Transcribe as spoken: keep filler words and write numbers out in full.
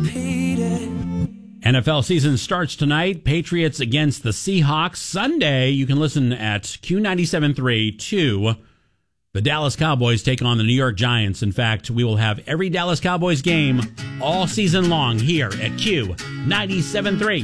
N F L season starts tonight. Patriots against the Seahawks. Sunday, you can listen at Q ninety-seven point three to the Dallas Cowboys take on the New York Giants. In fact, we will have every Dallas Cowboys game all season long here at Q ninety-seven point three.